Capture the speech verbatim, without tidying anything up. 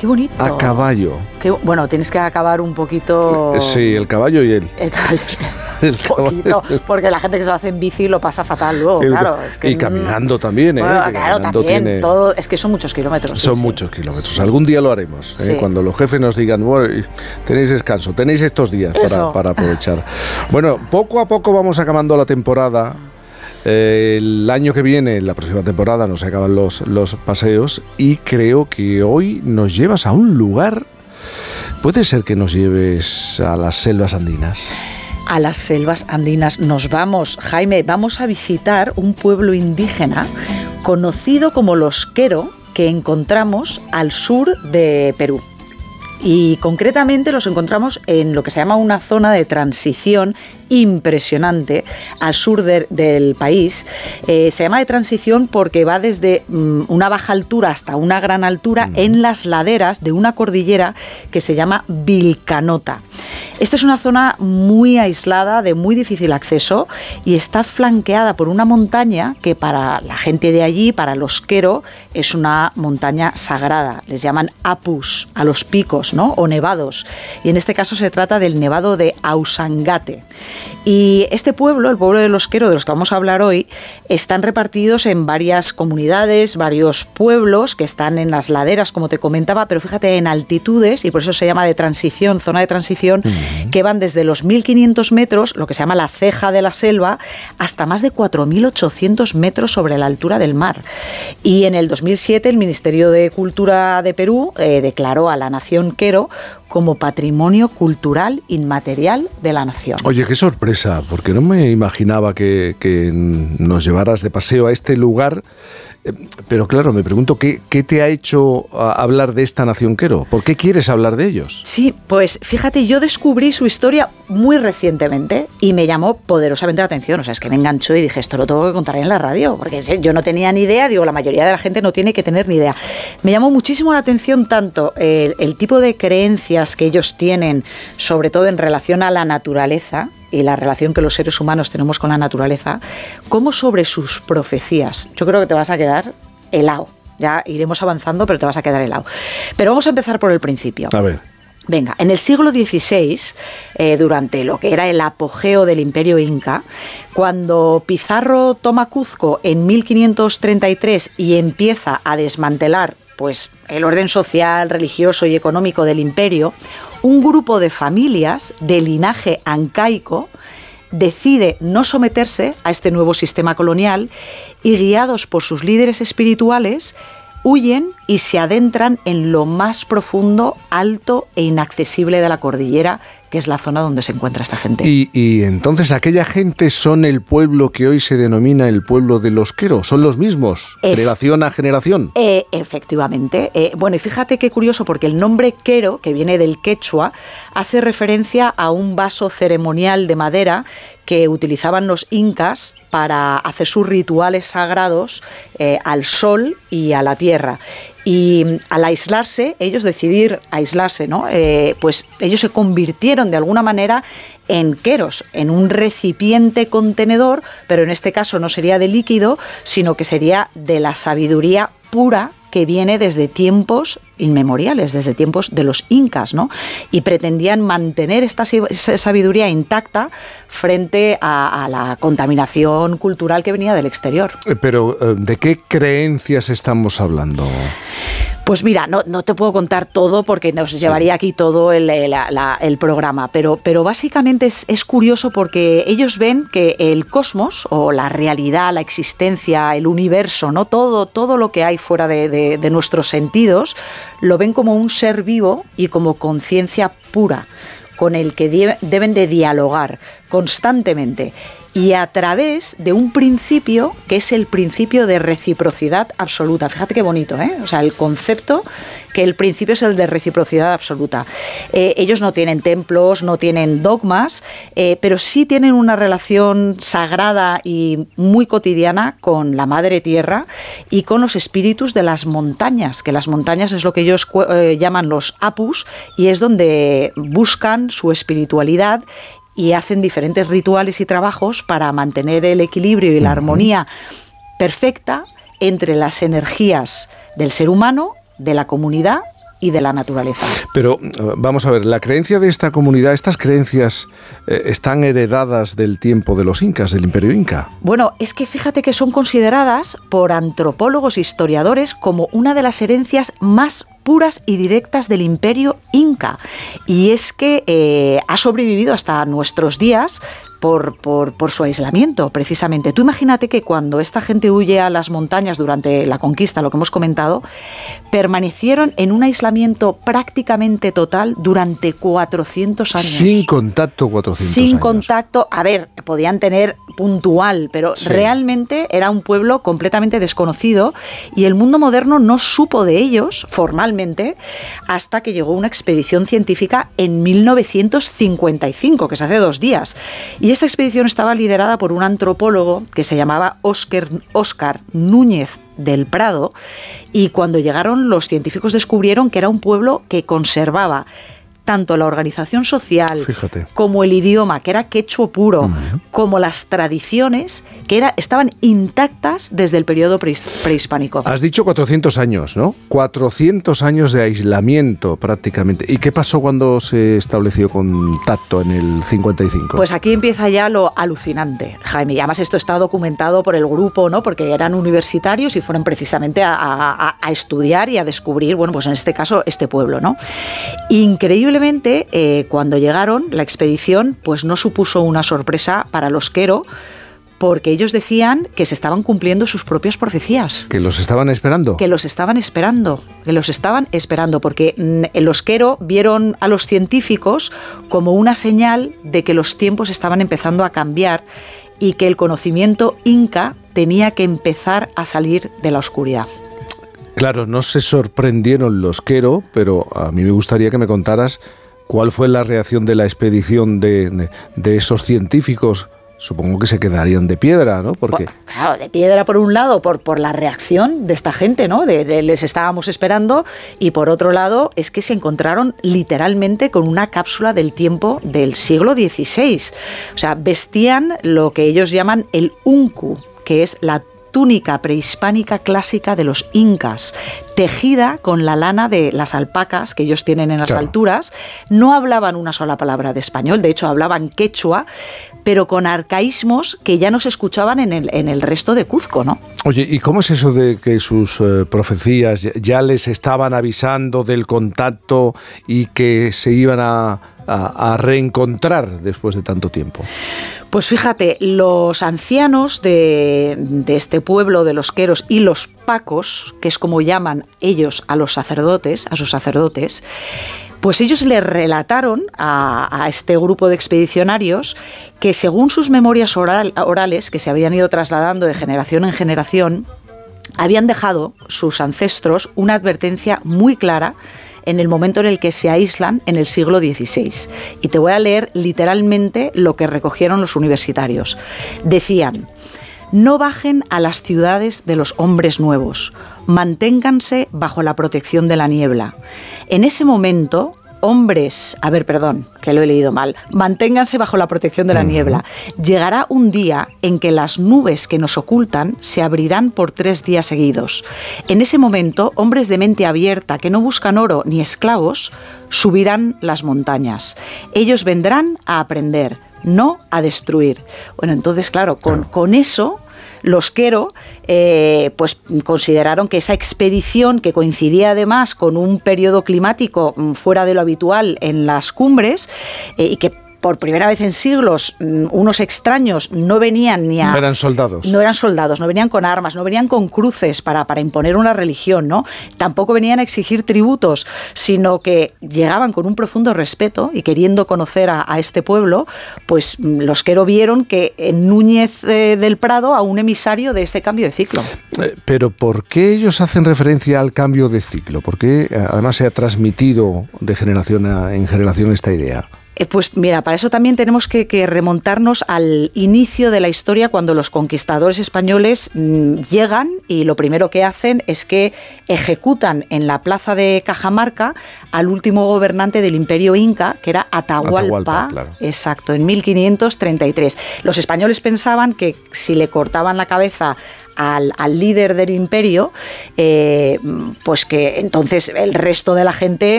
Qué bonito. A caballo. Qué, bueno, tienes que acabar un poquito... Sí, el caballo y él. El caballo. El poquito, porque la gente que se lo hace en bici lo pasa fatal luego, claro. Es que y caminando también, ¿eh? Bueno, que claro, caminando también. Tiene... Todo, es que son muchos kilómetros. Son sí, muchos sí. kilómetros. Algún día lo haremos. ¿eh? Sí. Cuando los jefes nos digan, bueno, tenéis descanso, tenéis estos días para, para aprovechar. Bueno, poco a poco vamos acabando la temporada. Eh, el año que viene, la próxima temporada, nos acaban los, los paseos y creo que hoy nos llevas a un lugar. ¿Puede ser que nos lleves a las selvas andinas? A las selvas andinas nos vamos, Jaime, vamos a visitar un pueblo indígena conocido como los Quero, que encontramos al sur de Perú. Y concretamente los encontramos en lo que se llama una zona de transición impresionante al sur de, del país. Eh, se llama de transición porque va desde um, una baja altura hasta una gran altura mm. en las laderas de una cordillera que se llama Vilcanota. Esta es una zona muy aislada, de muy difícil acceso, y está flanqueada por una montaña que para la gente de allí, para los Quero, es una montaña sagrada. Les llaman apus a los picos, ¿no? O nevados. Y en este caso se trata del nevado de Ausangate. Y este pueblo, el pueblo de los Quero, de los que vamos a hablar hoy, están repartidos en varias comunidades, varios pueblos que están en las laderas, como te comentaba, pero fíjate, en altitudes, y por eso se llama de transición, zona de transición, uh-huh. que van desde los mil quinientos metros, lo que se llama la ceja de la selva, hasta más de cuatro mil ochocientos metros sobre la altura del mar. Y en el dos mil siete el Ministerio de Cultura de Perú eh, declaró a la nación Quero como patrimonio cultural inmaterial de la nación. Oye, qué sorpresa, porque no me imaginaba que, que nos llevaras de paseo a este lugar. Pero claro, me pregunto, ¿qué, qué te ha hecho hablar de esta nación Quero? ¿Por qué quieres hablar de ellos? Sí, pues fíjate, yo descubrí su historia muy recientemente y me llamó poderosamente la atención. O sea, es que me enganchó y dije, esto lo tengo que contar en la radio, porque yo no tenía ni idea, digo, la mayoría de la gente no tiene que tener ni idea. Me llamó muchísimo la atención tanto el, el tipo de creencias que ellos tienen, sobre todo en relación a la naturaleza, y la relación que los seres humanos tenemos con la naturaleza, como sobre sus profecías. Yo creo que te vas a quedar helado. Ya iremos avanzando, pero te vas a quedar helado. Pero vamos a empezar por el principio. A ver. Venga, en el siglo dieciséis, eh, durante lo que era el apogeo del Imperio Inca, cuando Pizarro toma Cuzco en mil quinientos treinta y tres y empieza a desmantelar pues, el orden social, religioso y económico del imperio, un grupo de familias de linaje ancaico decide no someterse a este nuevo sistema colonial y, guiados por sus líderes espirituales, huyen y se adentran en lo más profundo, alto e inaccesible de la cordillera, que es la zona donde se encuentra esta gente. Y, y entonces, ¿aquella gente son el pueblo que hoy se denomina el pueblo de los Quero? ¿Son los mismos? Es, ¿generación a generación? Eh, efectivamente. Eh, bueno, y fíjate qué curioso, porque el nombre Quero, que viene del quechua, hace referencia a un vaso ceremonial de madera que utilizaban los incas para hacer sus rituales sagrados eh, al sol y a la tierra. Y al aislarse, ellos decidir aislarse, ¿no? Eh, pues ellos se convirtieron de alguna manera en queros, en un recipiente contenedor, pero en este caso no sería de líquido, sino que sería de la sabiduría pura que viene desde tiempos inmemoriales, desde tiempos de los incas, ¿no? Y pretendían mantener esta sabiduría intacta frente a, a la contaminación cultural que venía del exterior. Pero, ¿de qué creencias estamos hablando? Pues mira, no, no te puedo contar todo porque nos llevaría aquí todo el, el, la, el programa, pero, pero básicamente es, es curioso porque ellos ven que el cosmos o la realidad, la existencia, el universo, ¿no? todo, todo lo que hay fuera de, de, de nuestros sentidos, lo ven como un ser vivo y como conciencia pura, con el que de, deben de dialogar constantemente. Y a través de un principio que es el principio de reciprocidad absoluta. Fíjate qué bonito, ¿eh? O sea, el concepto que el principio es el de reciprocidad absoluta. Eh, ellos no tienen templos, no tienen dogmas, eh, pero sí tienen una relación sagrada y muy cotidiana con la Madre Tierra y con los espíritus de las montañas, que las montañas es lo que ellos eh, llaman los apus y es donde buscan su espiritualidad y hacen diferentes rituales y trabajos para mantener el equilibrio y la armonía perfecta entre las energías del ser humano, de la comunidad y de la naturaleza. Pero vamos a ver, la creencia de esta comunidad, estas creencias eh, están heredadas del tiempo de los incas, del Imperio Inca. Bueno, es que fíjate que son consideradas por antropólogos e historiadores como una de las herencias más puras y directas del Imperio Inca. Y es que eh, ha sobrevivido hasta nuestros días por, por, por su aislamiento, precisamente. Tú imagínate que cuando esta gente huye a las montañas durante la conquista, lo que hemos comentado, permanecieron en un aislamiento prácticamente total durante cuatrocientos años. Sin contacto cuatrocientos Sin años. contacto, a ver, podían tener puntual, pero sí. Realmente era un pueblo completamente desconocido y el mundo moderno no supo de ellos formalmente hasta que llegó una expedición científica en mil novecientos cincuenta y cinco, que es hace dos días. Y esta expedición estaba liderada por un antropólogo que se llamaba Óscar, Óscar Núñez del Prado, y cuando llegaron los científicos descubrieron que era un pueblo que conservaba tanto la organización social, fíjate, como el idioma, que era quechua puro, uh-huh, como las tradiciones, que era, estaban intactas desde el periodo prehispánico. Has dicho cuatrocientos años, ¿no? cuatrocientos años de aislamiento prácticamente. ¿Y qué pasó cuando se estableció contacto en el cincuenta y cinco? Pues aquí empieza ya lo alucinante, Jaime. Y además esto está documentado por el grupo, ¿no? Porque eran universitarios y fueron precisamente a, a, a estudiar y a descubrir, bueno, pues en este caso, este pueblo, ¿no? Increíble. Increíblemente, eh, cuando llegaron, la expedición pues no supuso una sorpresa para los Quero, porque ellos decían que se estaban cumpliendo sus propias profecías. ¿Que los estaban esperando? Que los estaban esperando, que los estaban esperando, porque mm, los Quero vieron a los científicos como una señal de que los tiempos estaban empezando a cambiar y que el conocimiento inca tenía que empezar a salir de la oscuridad. Claro, no se sorprendieron los Quero, pero a mí me gustaría que me contaras cuál fue la reacción de la expedición de, de, de esos científicos. Supongo que se quedarían de piedra, ¿no? Porque... Bueno, claro, de piedra por un lado, por, por la reacción de esta gente, ¿no? De, de, les estábamos esperando, y por otro lado es que se encontraron literalmente con una cápsula del tiempo del siglo dieciséis. O sea, vestían lo que ellos llaman el unku, que es la túnica prehispánica clásica de los incas, tejida con la lana de las alpacas que ellos tienen en las claro. alturas. No hablaban una sola palabra de español, de hecho hablaban quechua, pero con arcaísmos que ya no se escuchaban en el, en el resto de Cuzco, ¿no? Oye, ¿y cómo es eso de que sus eh, profecías ya les estaban avisando del contacto y que se iban a, a, a reencontrar después de tanto tiempo? Pues fíjate, los ancianos de, de este pueblo de los Queros y los pacos, que es como llaman ellos a los sacerdotes, a sus sacerdotes, pues ellos le relataron a, a este grupo de expedicionarios que según sus memorias oral, orales, que se habían ido trasladando de generación en generación, habían dejado sus ancestros una advertencia muy clara en el momento en el que se aíslan en el siglo dieciséis. Y te voy a leer literalmente lo que recogieron los universitarios. Decían: no bajen a las ciudades de los hombres nuevos, manténganse bajo la protección de la niebla. En ese momento, hombres, a ver, perdón, que lo he leído mal, manténganse bajo la protección de la niebla. Llegará un día en que las nubes que nos ocultan se abrirán por tres días seguidos. En ese momento, hombres de mente abierta que no buscan oro ni esclavos, subirán las montañas. Ellos vendrán a aprender, no a destruir. Bueno, entonces, claro, con, con eso... Los Quero eh, pues consideraron que esa expedición, que coincidía además con un periodo climático fuera de lo habitual en las cumbres, eh, y que por primera vez en siglos unos extraños no venían ni a... No eran soldados. No eran soldados, no venían con armas, no venían con cruces para, para imponer una religión, ¿no? Tampoco venían a exigir tributos, sino que llegaban con un profundo respeto y queriendo conocer a, a este pueblo, pues los Quero vieron que en Núñez eh, del Prado a un emisario de ese cambio de ciclo. Eh, pero ¿por qué ellos hacen referencia al cambio de ciclo? ¿Por qué además se ha transmitido de generación a, en generación esta idea? Pues mira, para eso también tenemos que, que remontarnos al inicio de la historia, cuando los conquistadores españoles mmm, llegan y lo primero que hacen es que ejecutan en la plaza de Cajamarca al último gobernante del Imperio Inca, que era Atahualpa, Atahualpa claro. Exacto, en mil quinientos treinta y tres. Los españoles pensaban que si le cortaban la cabeza al, al líder del imperio, eh, pues que entonces el resto de la gente